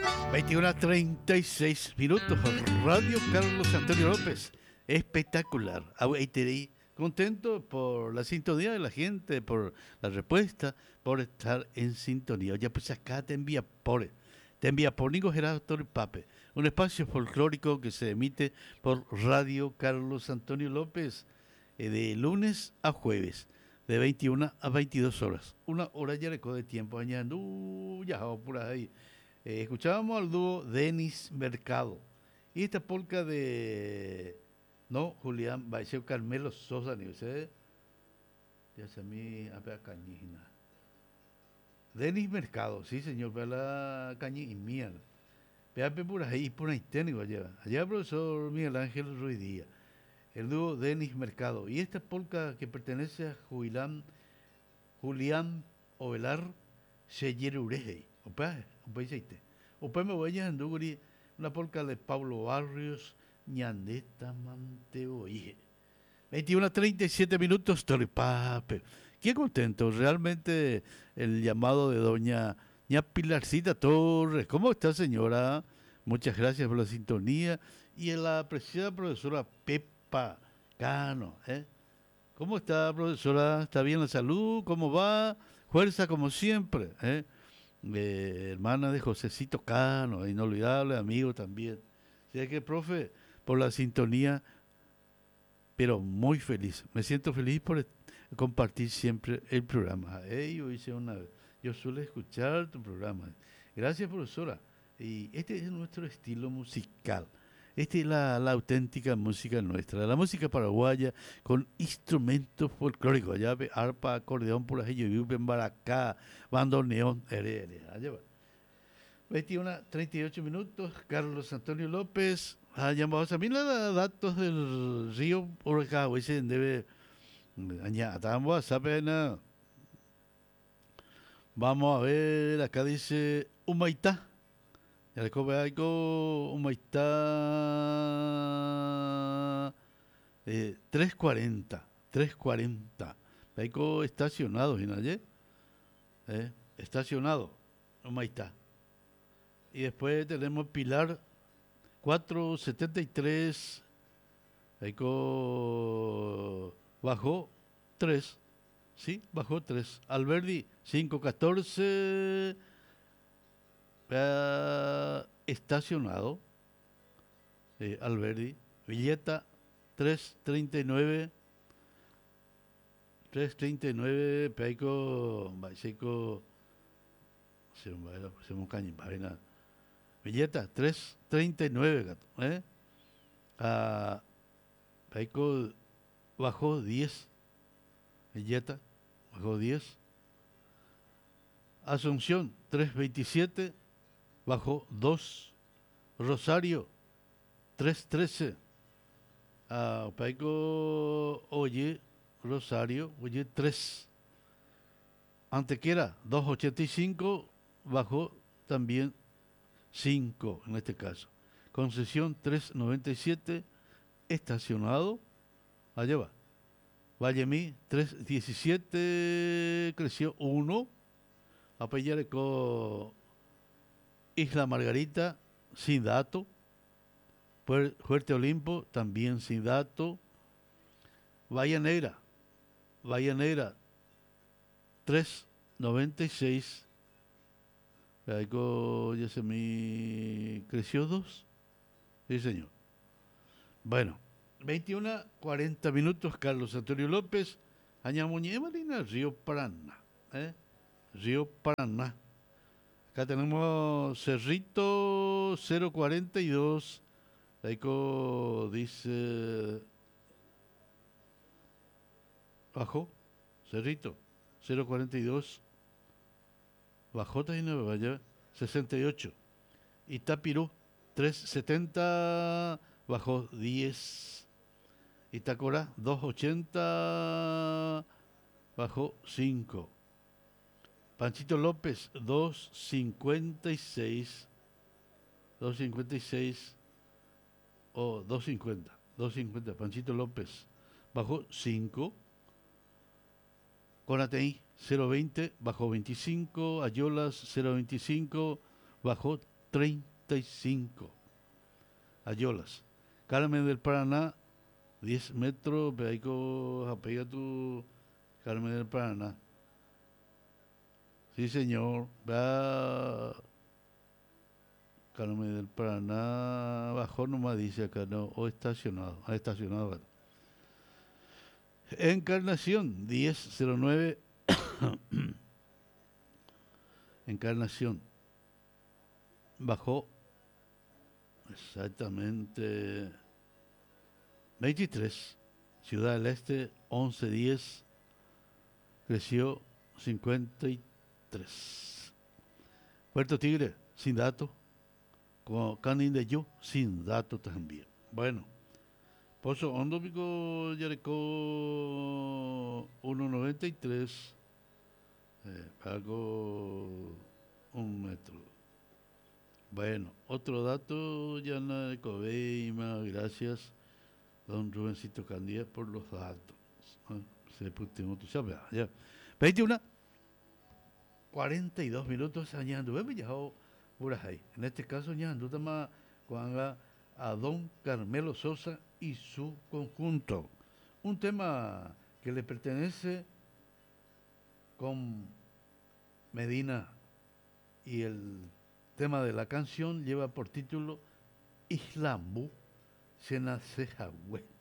21:36, Radio Carlos Antonio López. Espectacular. Ahí contento por la sintonía de la gente, por la respuesta, por estar en sintonía. Ya pues acá te envía por Nico Gerardo Pape, un espacio folclórico que se emite por Radio Carlos Antonio López de lunes a jueves, de 21 a 22 horas. Una hora ya de tiempo añadiendo, ya por ahí. Escuchábamos al dúo Denis Mercado y esta polca de Julián Baiseo Carmelo Sosa ni usted ya se me apea cañina Denis Mercado, sí señor, vea la caña y mía vea por ahí técnico allá profesor Miguel Ángel Ruiz Díaz, el dúo Denis Mercado y esta polca que pertenece a Julián Ovelar Sellerureje. Opa me voy a anduguri una polca de Pablo Barrios Ñandeta Manteoije. 21:37, Toripape. Qué contento, realmente el llamado de doña Pilarcita Torres. ¿Cómo está, señora? Muchas gracias por la sintonía. Y en la apreciada profesora Pepa Cano, ¿Cómo está, profesora? ¿Está bien la salud? ¿Cómo va? Fuerza como siempre, hermana de Josecito Cano, inolvidable amigo también. Así que, profe, por la sintonía, pero muy feliz. Me siento feliz por compartir siempre el programa. Yo suelo escuchar tu programa. Gracias, profesora. Y este es nuestro estilo musical. Esta es la auténtica música nuestra, la música paraguaya con instrumentos folclóricos. Allá ve arpa, acordeón, por ahí, en baracá, bandoneón, allá va. 21:38, Carlos Antonio López ha llamado a mí datos del río Orcagua, ese debe añadir, ¿saben? Vamos a ver, acá dice Humaitá. Ya le coge algo, Humaitá 340. Algo estacionado, ¿sí? Estacionado, Humaitá. Y después tenemos Pilar 473. Bajó 3. Sí, bajó 3. Alberdi 514. Estacionado. Alberdi. Villeta 339. 339. Paico. Baiseco. Se me caña. Villeta 339, gato. Paico bajó 10. Villeta bajó 10. Asunción 327 bajó 2. Rosario 313. Paico Rosario 3. Antequera 285 bajó también 5 en este caso. Concesión 397, estacionado, allá va. Vallemí 317, creció 1. Apellareco Isla Margarita, sin dato. Fuerte Olimpo, también sin dato. Bahía Negra 396. Algo ya se me creció 2. Sí, señor. Bueno, 21:40, Carlos Antonio López, Añamuñé, Marina, Río Paraná. Río Paraná. Acá tenemos Cerrito 042. Algo dice. Bajó. Cerrito 042. Bajó también, vaya, 68. Itapirú, 370, bajó 10. Itacora, 280, bajó 5. Panchito López, 256. 256 o 250. 250, Panchito López, bajó 5. Conateí 020, bajó 25. Ayolas 025, bajó 35. Ayolas. Carmen del Paraná, 10 metros, Peico, apega tu Carmen del Paraná. Sí, señor. Va Carmen del Paraná, bajó nomás, dice acá, no, o estacionado. Ha estacionado. Bueno. Encarnación, 1009. Encarnación. Bajó exactamente 23. Ciudad del Este, 1110. Creció 53. Puerto Tigre, sin dato. Con Canin de Yu, sin dato también. Bueno, Pozo Hondo Pico Yarecó 1,93. Pago 1 metro. Bueno, otro dato, Yana de Coveima, gracias, don Rubencito Candía, por los datos. Se putimos tu chapa, ya. 21, 42 minutos, añando, vemos ya, ahí. En este caso, ya, más cuando a don Carmelo Sosa y su conjunto. Un tema que le pertenece con Medina, y el tema de la canción lleva por título Islambu Senasehahue.